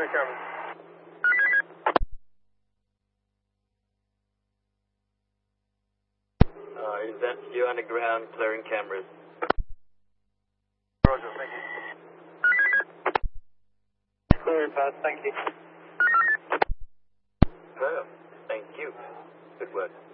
clearing cameras. Is that you on the ground clearing cameras? Roger, thank you. Clearing pass, thank you. Well, thank you. Good work.